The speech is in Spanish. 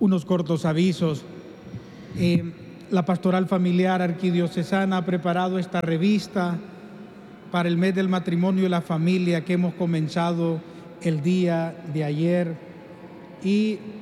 unos cortos avisos. La Pastoral Familiar Arquidiocesana ha preparado esta revista para el mes del matrimonio y la familia que hemos comenzado el día de ayer, y